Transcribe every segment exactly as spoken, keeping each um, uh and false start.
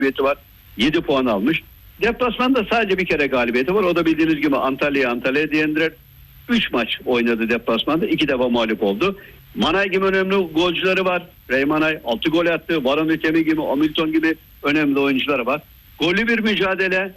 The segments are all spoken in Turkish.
galibiyeti var. yedi puan almış. Deplasmanda sadece bir kere galibiyeti var. O da bildiğiniz gibi Antalya'ya Antalya'ya diyendiler. üç maç oynadı deplasmanda. iki defa mağlup oldu. Manay gibi önemli golcüleri var. Ray Manay altı gol attı. Baran Ötemi gibi, Hamilton gibi önemli oyuncuları var. Gollü bir mücadele.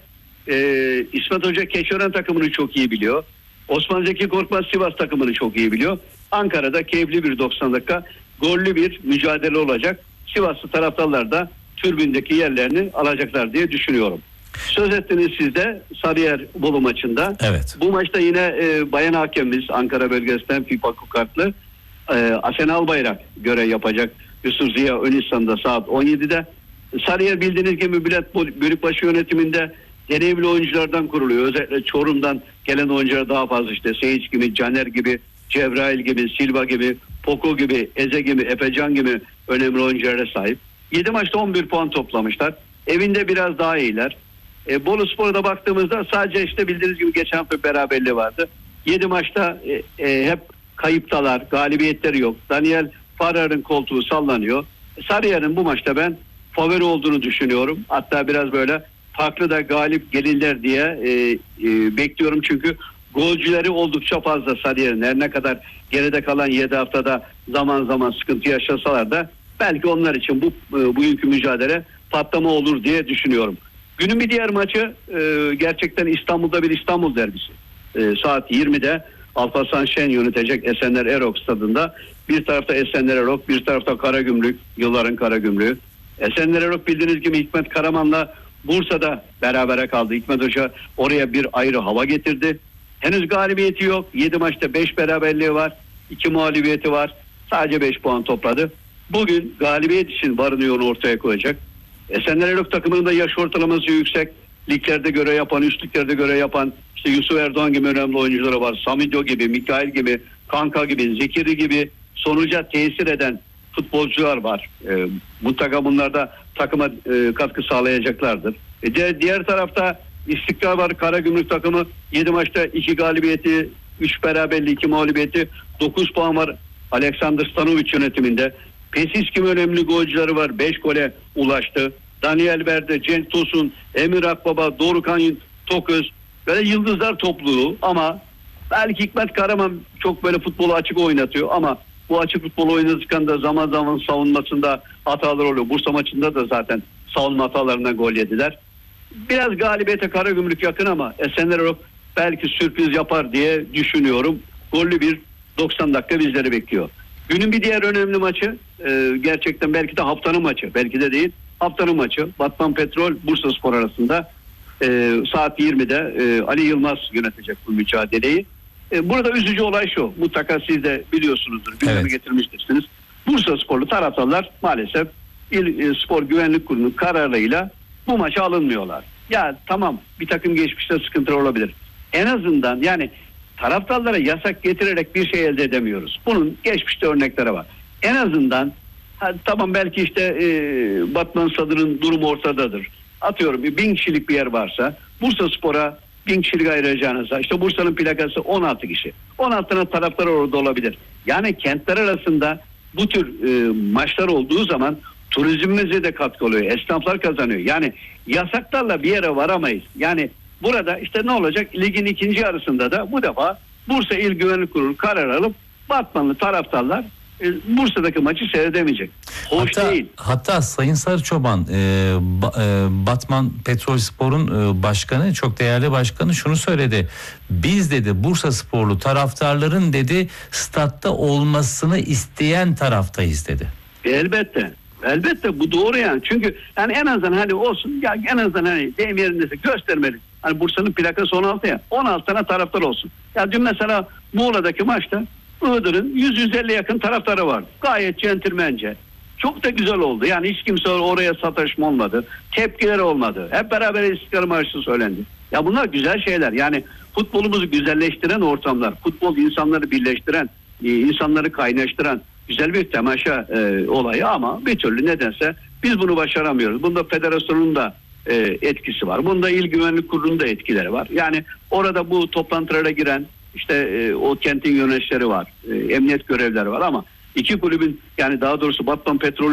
Ee, İsmet Hoca Keçiören takımını çok iyi biliyor. Osman Zeki Korkmaz Sivas takımını çok iyi biliyor. Ankara'da keyifli bir doksan dakika gollü bir mücadele olacak. Sivaslı taraftarlar da tribündeki yerlerini alacaklar diye düşünüyorum. Söz ettiniz siz de Sarıyer Bolu maçında. Evet. Bu maçta yine e, bayan hakemimiz Ankara bölgesinden FIFA kartlı e, Asena Albayrak görev yapacak. Yusuf Ziya Önistan'da saat on yedide. Sarıyer bildiğiniz gibi Bülent Bölükbaşı yönetiminde deneyimli oyunculardan kuruluyor. Özellikle Çorum'dan gelen oyuncular daha fazla, işte Seyic gibi, Caner gibi, Cebrail gibi, Silva gibi, Poko gibi, Eze gibi, Efecan gibi önemli oyunculara sahip. yedi maçta on bir puan toplamışlar. Evinde biraz daha iyiler. E, Bolu Spor'a baktığımızda sadece işte bildiğiniz gibi geçen hafta beraberliği vardı. yedi maçta e, e, hep kayıptalar, galibiyetleri yok. Daniel Farar'ın koltuğu sallanıyor. Sarıyer'in bu maçta ben favori olduğunu düşünüyorum. Hatta biraz böyle farklı da galip gelirler diye e, e, bekliyorum. Çünkü golcüleri oldukça fazla Sarıyer'in. Her ne kadar geride kalan yedi haftada zaman zaman sıkıntı yaşasalar da belki onlar için bu e, bugünkü mücadele patlama olur diye düşünüyorum. Günün bir diğer maçı e, gerçekten İstanbul'da bir İstanbul derbisi. E, saat yirmide Alparslan Şen yönetecek Esenler Erok stadında. Bir tarafta Esenler Erok, bir tarafta Karagümrük, yılların Karagümrüğü. Esenler Erok bildiğiniz gibi Hikmet Karaman'la Bursa'da berabere kaldı. Hikmet Hoca oraya bir ayrı hava getirdi. Henüz galibiyeti yok. yedi maçta beş beraberliği var. iki mağlubiyeti var. Sadece beş puan topladı. Bugün galibiyet için varını yolu ortaya koyacak. Esenler Erok takımının da yaş ortalaması yüksek. Liglerde görev yapan, üstlüklerde görev yapan işte Yusuf Erdoğan gibi önemli oyuncuları var. Samido gibi, Mikail gibi, Kanka gibi, Zekiri gibi sonuca tesir eden futbolcular var. E, mutlaka bunlar da takıma e, katkı sağlayacaklardır. E, diğer, diğer tarafta İstiklal var. Karagümrük takımı yedi maçta iki galibiyeti, üç beraberliği, iki mağlubiyeti, dokuz puan var. Aleksandr Stanovic yönetiminde. Pesis gibi önemli golcüleri var. beş gole ulaştı. Daniel Berde, Cenk Tosun, Emir Akbaba, Dorukhan Toköz, böyle yıldızlar topluluğu ama belki Hikmet Karaman çok böyle futbolu açık oynatıyor ama bu açık futbolu oynatırken de zaman zaman savunmasında hatalar oluyor. Bursa maçında da zaten savunma hatalarından gol yediler. Biraz galibiyete Karagümrük yakın ama Esenler Erok belki sürpriz yapar diye düşünüyorum. Gollü bir doksan dakika bizleri bekliyor. Günün bir diğer önemli maçı e, gerçekten belki de haftanın maçı, belki de değil haftanın maçı. Batman Petrol Bursaspor arasında e, saat yirmide e, Ali Yılmaz yönetecek bu mücadeleyi. E, burada üzücü olay şu, mutlaka siz de biliyorsunuzdur, gündeme evet. getirmiştirsiniz. Bursasporlu taraftarlar maalesef İl e, Spor Güvenlik Kurulu'nun kararıyla bu maça alınmıyorlar. Ya tamam, bir takım geçmişte sıkıntılar olabilir. En azından yani taraftarlara yasak getirerek bir şey elde edemiyoruz. Bunun geçmişte örnekleri var. En azından ha, tamam belki işte e, Batman Stadının durumu ortadadır. Atıyorum bir bin kişilik bir yer varsa Bursaspor'a bin kişilik ayıracağınızda işte Bursa'nın plakası on altı kişi. on altına taraftar orada olabilir. Yani kentler arasında bu tür e, maçlar olduğu zaman turizmimize de katkı oluyor. Esnaflar kazanıyor. Yani yasaklarla bir yere varamayız. Yani burada işte ne olacak? Ligin ikinci yarısında da bu defa Bursa İl Güvenlik Kurulu karar alıp Batmanlı taraftarlar e, Bursa'daki maçı seyredemeyecek. Hoş hatta, değil. Hatta Sayın Sarıçoban e, ba, e, Batman Petrolspor'un e, başkanı, çok değerli başkanı şunu söyledi. Biz dedi Bursasporlu taraftarların dedi statta olmasını isteyen taraftayız dedi. Elbette. Elbette bu doğru yani. Çünkü yani en azından hani olsun ya, en azından hani deyim yerindeyse göstermeli. Hani Bursa'nın plakası on altı ya. on altı tane taraftar olsun. Ya dün mesela Muğla'daki maçta Iğdır'ın yüz yüz elli yakın taraftarı vardı. Gayet centilmence. Çok da güzel oldu. Yani hiç kimse oraya sataşma olmadı. Tepkiler olmadı. Hep beraber İstiklal Marşı söylendi. Ya bunlar güzel şeyler. Yani futbolumuzu güzelleştiren ortamlar. Futbol insanları birleştiren, insanları kaynaştıran güzel bir temaşa e, olayı ama bir türlü nedense biz bunu başaramıyoruz. Bunda federasyonun da e, etkisi var. Bunda İl Güvenlik Kurulu'nun da etkileri var. Yani orada bu toplantılara giren işte e, o kentin yöneticileri var. E, emniyet görevlileri var ama iki kulübün yani daha doğrusu Batman Petrol'ün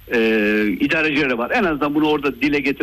e, idarecileri var. En azından bunu orada dile getir.